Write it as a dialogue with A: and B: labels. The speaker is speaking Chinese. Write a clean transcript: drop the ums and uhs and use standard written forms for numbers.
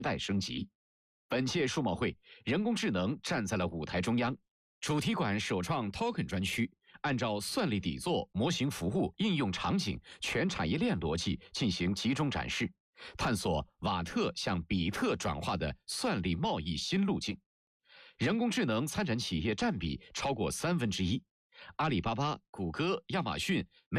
A: 代升级。本届数贸会，人工智能站在了舞台中央。主题馆首创 Token 专区，按照算力底座、模型服务、应用场景、全产业链逻辑进行集中展示，探索瓦特向比特转化的算力贸易新路径。人工智能参展企业占比超过1/3，阿里巴巴、谷歌、亚马逊、